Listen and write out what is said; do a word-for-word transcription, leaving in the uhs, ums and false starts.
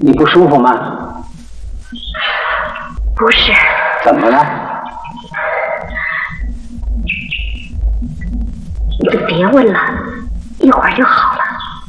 你不舒服吗？ 不是。 怎么了？ 你就别问了，一会儿就好了。